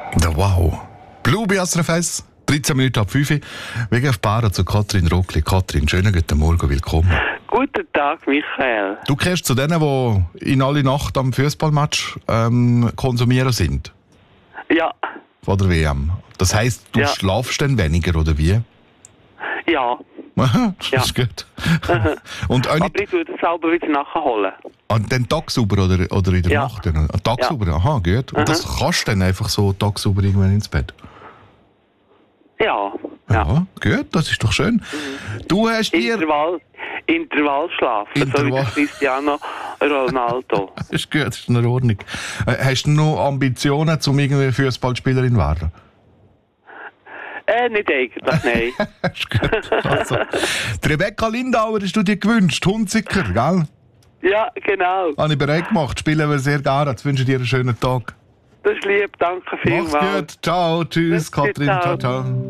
Wow. Blue bei SRF 1, 13 Minuten ab 5 Uhr. Wir gehen auf Bar zu Katrin Rockli. Katrin, schönen guten Morgen, willkommen. Guten Tag, Michael. Du gehörst zu denen, die in alle Nacht am Fußballmatch konsumieren sind? Ja. Von der WM. Das heisst, du schlafst dann weniger, oder wie? Ja. Aha, das ist gut. Und aber ich würde es selber wieder nachholen. Dann tagsüber oder in der Nacht? Tagsüber, aha, gut. Und das kannst du dann einfach so tagsüber irgendwann ins Bett? Ja. Ja, gut, das ist doch schön. Du hast dir... Intervallschlaf, so wie der Cristiano Ronaldo. Das ist gut, das ist in Ordnung. Hast du noch Ambitionen, um irgendwie Fußballspielerin zu werden? Nicht eigentlich, nein. Das ist gut. Also, Rebecca Lindauer hast du dir gewünscht, Hunziker, gell? Ja, genau. Habe ich bereit gemacht, spielen wir sehr gerne. Jetzt wünsche ich dir einen schönen Tag. Das ist lieb, danke vielmals. Mach's gut, ciao, tschüss, Katrin, ciao, ciao.